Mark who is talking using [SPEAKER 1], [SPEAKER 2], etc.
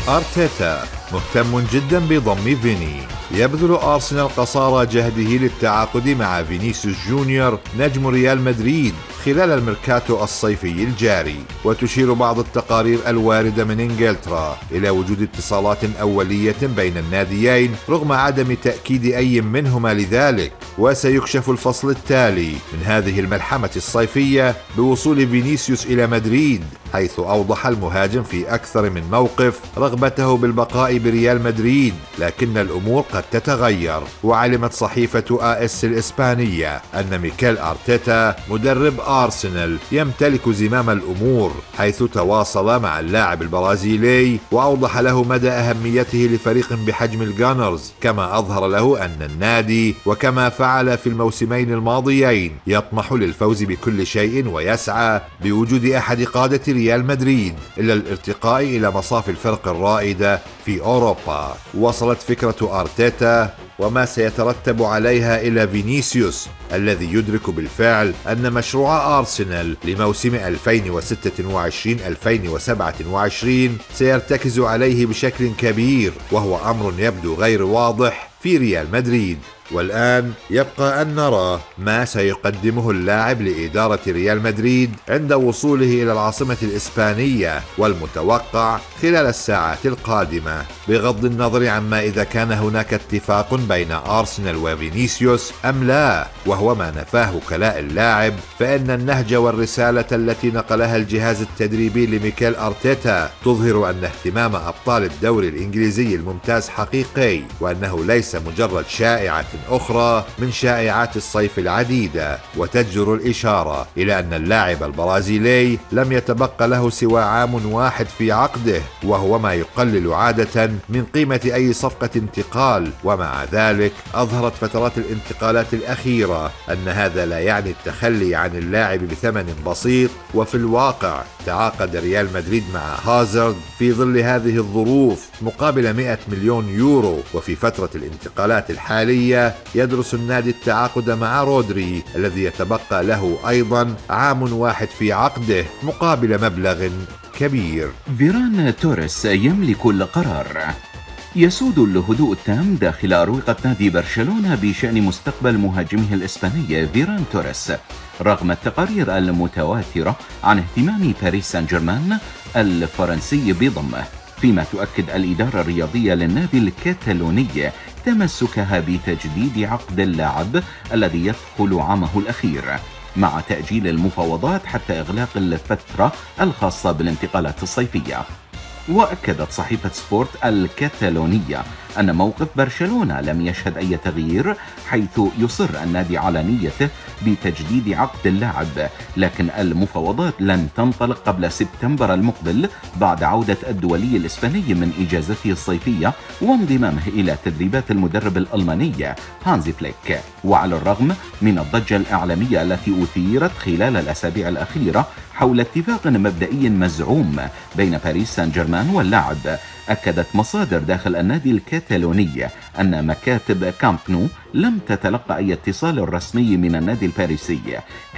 [SPEAKER 1] أرتيتا مهتم جدا بضم فيني. يبذل أرسنال قصارى جهده للتعاقد مع فينيسيوس جونيور نجم ريال مدريد خلال الميركاتو الصيفي الجاري، وتشير بعض التقارير الواردة من إنجلترا إلى وجود اتصالات أولية بين الناديين رغم عدم تأكيد أي منهما لذلك. وسيكشف الفصل التالي من هذه الملحمة الصيفية بوصول فينيسيوس إلى مدريد، حيث أوضح المهاجم في أكثر من موقف رغبته بالبقاء بريال مدريد، لكن الأمور قد تتغير. وعلمت صحيفة AS الإسبانية أن ميكيل أرتيتا مدرب أرسنال يمتلك زمام الأمور، حيث تواصل مع اللاعب البرازيلي وأوضح له مدى أهميته لفريق بحجم الجانرز، كما أظهر له أن النادي وكما فعل في الموسمين الماضيين يطمح للفوز بكل شيء ويسعى بوجود أحد قادة ريال مدريد إلى الارتقاء إلى مصاف الفرق الرائدة في أوروبا. وصلت فكرة أرتيتا وما سيترتب عليها إلى فينيسيوس، الذي يدرك بالفعل أن مشروع أرسنال لموسم 2026-2027 سيرتكز عليه بشكل كبير، وهو أمر يبدو غير واضح في ريال مدريد. والآن يبقى أن نرى ما سيقدمه اللاعب لإدارة ريال مدريد عند وصوله إلى العاصمة الإسبانية، والمتوقع خلال الساعات القادمة، بغض النظر عما إذا كان هناك اتفاق بين أرسنال وفينيسيوس أم لا، وهو ما نفاه وكلاء اللاعب، فإن النهج والرسالة التي نقلها الجهاز التدريبي لميكيل أرتيتا تظهر أن اهتمام أبطال الدوري الإنجليزي الممتاز حقيقي، وأنه ليس مجرد شائعة أخرى من شائعات الصيف العديدة. وتجدر الإشارة إلى أن اللاعب البرازيلي لم يتبقى له سوى عام واحد في عقده، وهو ما يقلل عادة من قيمة أي صفقة انتقال. ومع ذلك أظهرت فترات الانتقالات الأخيرة أن هذا لا يعني التخلي عن اللاعب بثمن بسيط، وفي الواقع تعاقد ريال مدريد مع هازارد في ظل هذه الظروف مقابل 100 مليون يورو. وفي فترة الانتقالات الحالية يدرس النادي التعاقد مع رودري الذي يتبقى له أيضا عام واحد في عقده مقابل مبلغ كبير.
[SPEAKER 2] فيران توريس يملك القرار. يسود الهدوء التام داخل أروقة نادي برشلونة بشأن مستقبل مهاجمه الإسباني فيران توريس، رغم التقارير المتواترة عن اهتمام باريس سان جيرمان الفرنسي بضمه، فيما تؤكد الإدارة الرياضية للنادي الكتالوني تمسكها بتجديد عقد اللاعب الذي يدخل عامه الأخير، مع تأجيل المفاوضات حتى إغلاق الفترة الخاصة بالانتقالات الصيفية. وأكدت صحيفة سبورت الكتالونية أن موقف برشلونة لم يشهد أي تغيير، حيث يصر النادي على نيته بتجديد عقد اللاعب، لكن المفاوضات لن تنطلق قبل سبتمبر المقبل بعد عودة الدولي الإسباني من إجازته الصيفية وانضمامه إلى تدريبات المدرب الألماني هانزي فليك. وعلى الرغم من الضجة الإعلامية التي أثيرت خلال الأسابيع الأخيرة حول اتفاق مبدئي مزعوم بين باريس سان جيرمان واللاعب، أكدت مصادر داخل النادي الكتالوني أن مكاتب كامب نو لم تتلقى أي اتصال رسمي من النادي الباريسي.